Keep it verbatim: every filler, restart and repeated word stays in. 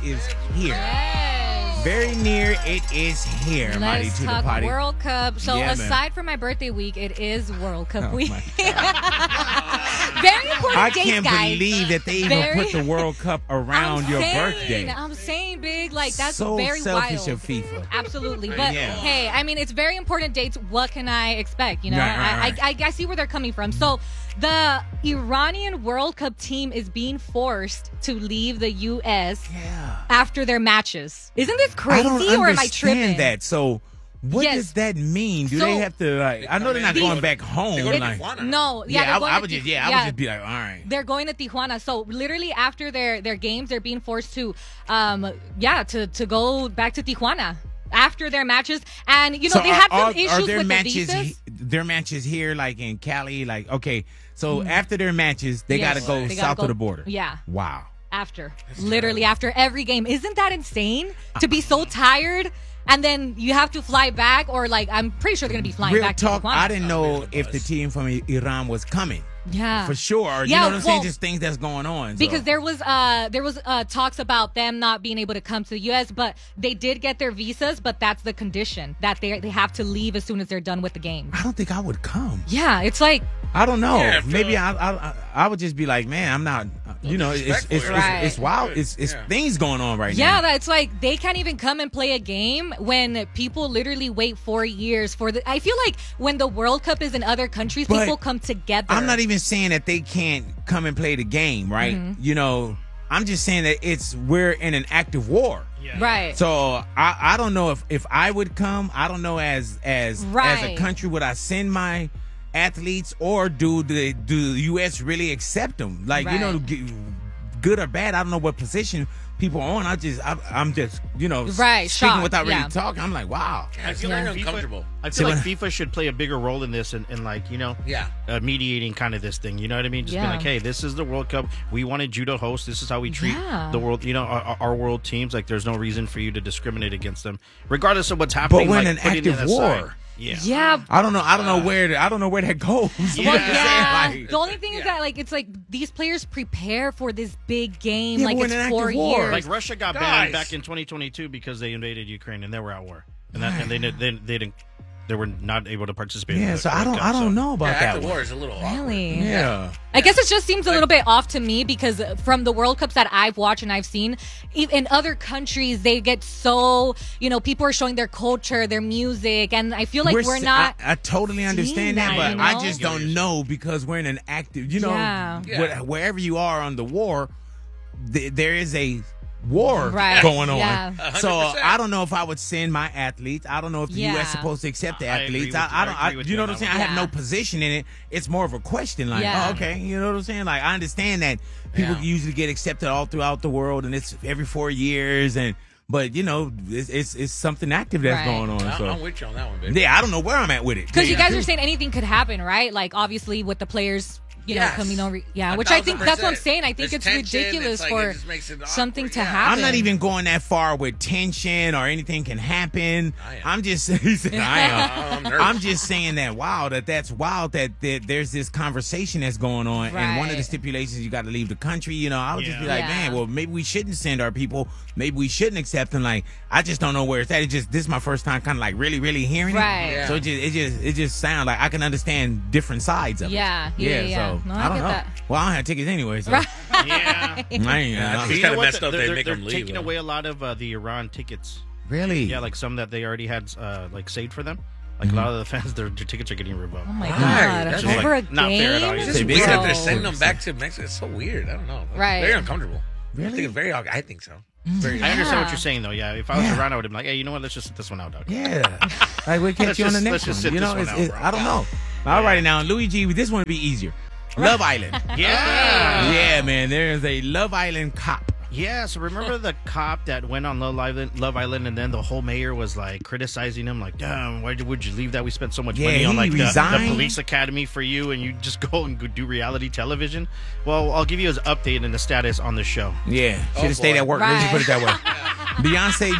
is here. Yes. Very near, it is here, Let's Mighty to talk the Potty. World Cup. So Yeah, aside man. from my birthday week, it is World Cup Oh, week. my Very important I dates, can't guys. believe that they even Very- put the World Cup around I'm your saying, birthday. I'm saying, big, like that's So very selfish wild. of FIFA. Absolutely, but Yeah. hey, I mean, it's very important dates. What can I expect? You know, Right, right, right. I, I I see where they're coming from. So the Iranian World Cup team is being forced to leave the U S Yeah. after their matches. Isn't this crazy, I don't or am I understand tripping? that. So what Yes. does that mean? Do So- they have to like? I know they're not The- going back home. They go to like, Tijuana. No, yeah, yeah, they're I, going I to would just Ti- yeah, I would just be like, all right. They're going to Tijuana. So literally after their, their games, they're being forced to, um, yeah, to, to go back to Tijuana after their matches. And, you know, So they are, have some are, issues are their with matches, the visas. their matches here, like in Cali, like okay. So after their matches, they Yes. got to go They gotta south go- of the border. Yeah. Wow. After. Literally after every game. Isn't that insane? To be so tired and then you have to fly back, or like, I'm pretty sure they're going to be flying Real back talk. to Tijuana. I didn't know if the team from Iran was coming. Yeah. For sure. You Yeah, know what I'm saying? well, Just things that's going on. so. Because there was uh there was uh talks about them not being able to come to the U S, but they did get their visas, but that's the condition, that they they have to leave as soon as they're done with the game. I don't think I would come. Yeah, it's like I don't know. Yeah, I feel Maybe like- I, I I would just be like, man, I'm not. You know, it's it's it's, disrespectful, it's, right? it's wild. It's it's Yeah. things going on right yeah, now. that's like they can't even come and play a game when people literally wait four years for the. I feel like when the World Cup is in other countries, But people come together. I'm not even saying that they can't come and play the game, right? Mm-hmm. You know, I'm just saying that it's we're in an active war. right. So I, I don't know if, if I would come. I don't know as as as a Right. country would I send my athletes, or do the do the U S really accept them? Like you know, Right. g- good or bad. I don't know what position people are on. I just I, I'm just you know Right, speaking shocked, without really yeah. talking. I'm like wow. I feel Yeah. like uncomfortable. I See, feel like when- FIFA should play a bigger role in this and, and like, you know, Yeah. uh, mediating kind of this thing. You know what I mean? Just Yeah. be like, hey, this is the World Cup. We wanted you to host. This is how we treat Yeah. the world, you know, our, our world teams. Like, there's no reason for you to discriminate against them, regardless of what's happening. we're in like, an putting active it aside. war. Yeah. Yeah. I don't know. I don't know where. I don't know where that goes. Well, You know what I'm yeah. saying? Like, the only thing is that like it's like these players prepare for this big game, Yeah, like but it's we're in an four active war. years. Like Russia got Guys. banned back in twenty twenty-two because they invaded Ukraine and they were at war, and that and they did- they, they didn't they were not able to participate. in yeah. the So I World don't. Cup, I don't so- know about Yeah, that active one. war is a little awkward. Really? Yeah. I guess it just seems a little bit off to me because from the World Cups that I've watched and I've seen, e- in other countries they get so, you know, people are showing their culture, their music, and I feel like we're, s- not. I, I totally understand that, that, but you I know? just don't know because we're in an active. You know, Yeah. Yeah. wh- wherever you are on the war, th- there is a war Right. going on. Yeah. one hundred So percent. I don't know if I would send my athletes. I don't know if the U S Yeah. is supposed to accept the I agree athletes. with I, you. I I don't. agree I, with you you know on what I'm that saying? I have one. no position in it. It's more of a question. Like, Yeah. oh, okay, you know what I'm saying? Like, I understand that people Yeah. usually get accepted all throughout the world, and it's every four years, and but you know, it's it's, it's something active that's Right. going on. I'm, So I'm with you on that one, baby. yeah, I don't know where I'm at with it. Because you Yeah. guys are saying anything could happen, right? Like obviously with the players, you know, Yes. coming over. Yeah, A which I thousand think that's what I'm percent. saying. I think There's it's tension. ridiculous It's like, for it just makes it awkward. something to Yeah. happen. I'm not even going that far with tension or anything can happen. I am. I'm just he said, I am. I'm nervous. I'm just saying that wow, that that's wild that, that there's this conversation that's going on, and one of the Right. stipulations you got to leave the country. You know, I would just be Yeah. like, Yeah. man, well maybe we shouldn't send our people. Maybe we shouldn't accept them. Like I just don't know where it's at. It just this is my first time kind of like really really hearing Right. it. Yeah. So it just it just it just sounds like I can understand different sides of Yeah, it. yeah, yeah. So No, I I don't get know. that. Well, I don't have tickets anyway. So Right. Yeah. I ain't, Yeah, you know. It's You kinda know what? messed up They're, they they're, make they're them leave, taking though. away a lot of uh, the Iran tickets. Really? Yeah, like some that they already had uh, like saved for them. Like a lot of the fans, their, their tickets are getting revoked. Oh my Why? god! That's Over like a not fair at all. game? It's It's Say just big weird that up. they're sending them back to Mexico. It's so weird. I don't know. Right. Very uncomfortable. I Really? think it's very. I think so. Very. I understand what Yeah. you're saying though. Yeah, if I was Yeah. Iran, I would have been like, hey, you know what? Let's just sit this one out, dog. Yeah. Like we'll catch Let's you on the just- next let's just one. sit You this know, one it's, out, it's, bro. I don't know. All right, now Luigi, this one would be easier. Love Island. Yeah. Yeah, man. There is a Love Island cop. Yeah, so remember the cop that went on Love Island, Love Island, and then the whole mayor was like criticizing him, like, "Damn, why would you leave that? We spent so much Yeah, money on he like the, the resigned. police academy for you, and you just go and go do reality television." Well, I'll give you his update and the status on the show. Yeah. Should have Oh, stayed boy. at work. Let's just Right. put it that way. Beyonce